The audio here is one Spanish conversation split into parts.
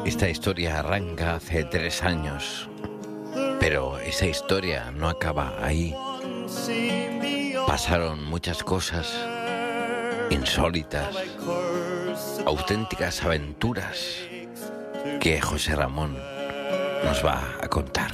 Esta historia arranca hace 3 años, pero esa historia no acaba ahí. Pasaron muchas cosas insólitas, auténticas aventuras que José Ramón nos va a contar.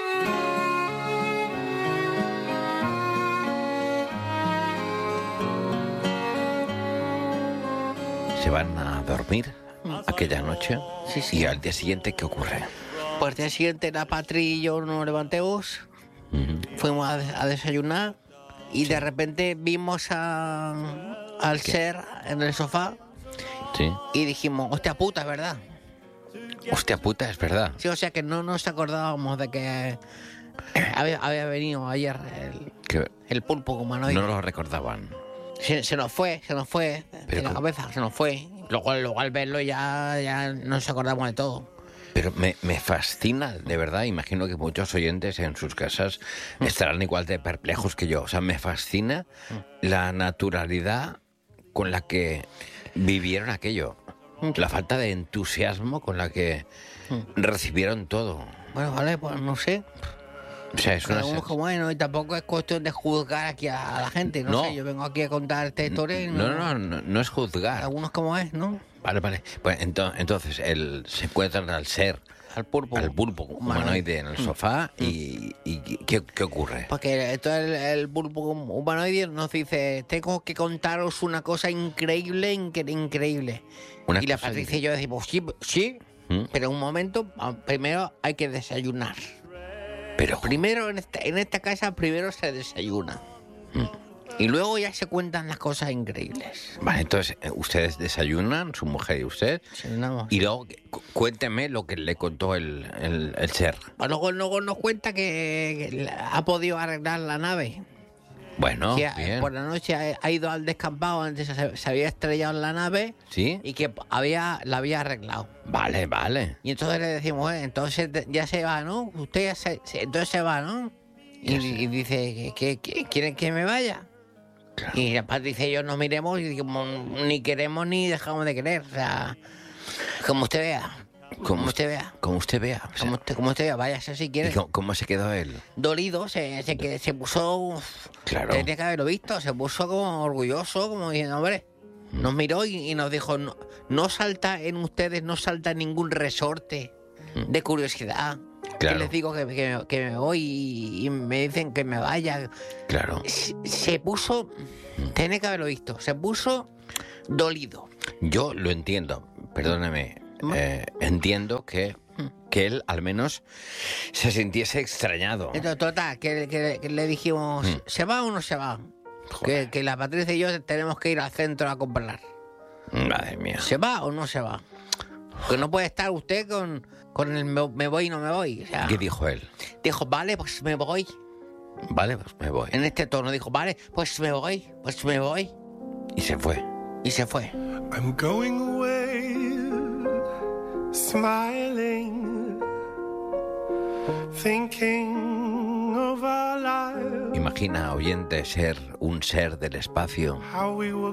Se van a dormir aquella noche. Sí. Y al día siguiente, ¿qué ocurre? Pues al día siguiente la Patri y yo nos levantamos, fuimos a desayunar y de repente vimos al ser en el sofá Sí. y dijimos, hostia puta, es verdad. Hostia puta, es verdad. Sí, o sea que no nos acordábamos de que había venido ayer Que el pulpo humanoide. no lo recordaban. Se nos fue Pero de la cabeza, se nos fue. Luego al verlo ya nos acordamos de todo. Pero me fascina, de verdad. Imagino que muchos oyentes en sus casas estarán igual de perplejos que yo. O sea, me fascina la naturalidad con la que vivieron aquello. La falta de entusiasmo con la que recibieron todo. Bueno, vale, pues no sé. O sea, es una... Cada uno es como bueno, y tampoco es cuestión de juzgar aquí a la gente, no sé, yo vengo aquí a contar esta historia y No es juzgar. algunos como es, ¿no? Vale. Pues entonces se encuentran al ser, Al pulpo humanoide en el sofá y ¿qué ocurre? Porque entonces el pulpo humanoide nos dice, tengo que contaros una cosa increíble. Una Y la cosa Patricia y yo decimos, sí, pero un momento, primero hay que desayunar. Pero Primero en esta casa primero se desayuna. Y luego ya se cuentan las cosas increíbles. vale, entonces ustedes desayunan, su mujer y usted, Desayunamos. y luego cuénteme lo que le contó el ser. Luego nos cuenta que ha podido arreglar la nave. Bueno, Que bien. por la noche ha ido al descampado, antes se había estrellado en la nave ¿Sí? y que la había arreglado. Vale. Y entonces le decimos, entonces ya se va, ¿no? Usted entonces se va, ¿no? Y dice, ¿que quieren que me vaya? Claro. Y la Patricia y yo nos miremos y digamos, ni queremos ni dejamos de querer. O sea, como usted vea. Como usted vea. Como usted vea. O sea, Como usted vea, váyase si quiere. ¿y cómo se quedó él? Dolido, se puso... Claro. Tenía que haberlo visto, se puso como orgulloso, como diciendo, hombre, nos miró y nos dijo, no salta en ustedes, no salta ningún resorte de curiosidad. Claro. Que les digo que me voy y me dicen que me vaya. Claro. Se puso, tenía que haberlo visto, se puso dolido. Yo lo entiendo, perdóneme. Entiendo que él al menos se sintiese extrañado. Entonces, total, que le dijimos, ¿se va o no se va? Joder. Que la Patricia y yo tenemos que ir al centro a comprar. Madre mía. ¿Se va o no se va? Que no puede estar usted con el me voy y no me voy. O sea, ¿Qué dijo él? dijo, vale, pues me voy. Vale, pues me voy. En este tono dijo, vale, pues me voy. Y se fue. Y se fue. I'm going away, smiling, thinking of our lives, Imagina, oyente, ser un ser del espacio how we were